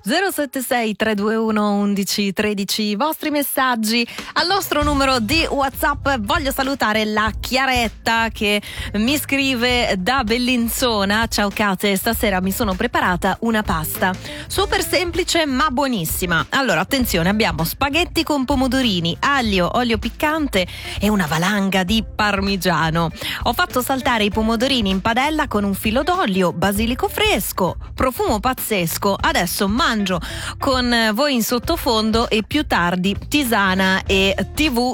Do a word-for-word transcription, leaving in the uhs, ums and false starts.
zero sette sei tre due uno undici tredici, i vostri messaggi al nostro numero di WhatsApp. Voglio salutare la Chiaretta che mi scrive da Bellinzona: ciao Kate, stasera mi sono preparata una pasta super semplice ma buonissima. Allora attenzione, abbiamo spaghetti con pomodorini, aglio, olio piccante e una valanga di parmigiano. Ho fatto saltare i pomodorini in padella con un filo d'olio, basilico fresco, profumo pazzesco. Adesso mangio con voi in sottofondo e più tardi tisana e tivù